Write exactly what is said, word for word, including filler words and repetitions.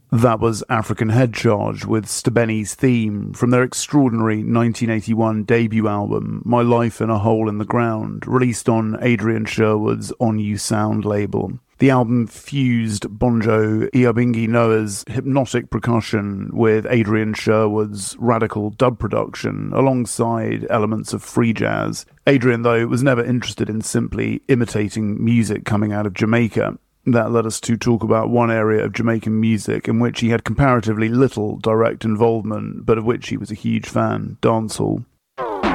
That was African Head Charge with Stabeni's Theme from their extraordinary nineteen eighty-one debut album, My Life in a Hole in the Ground, released on Adrian Sherwood's On You Sound label. The album fused Bonjo Iyabingi Noah's hypnotic percussion with Adrian Sherwood's radical dub production, alongside elements of free jazz. Adrian, though, was never interested in simply imitating music coming out of Jamaica. That led us to talk about one area of Jamaican music in which he had comparatively little direct involvement, but of which he was a huge fan, dancehall.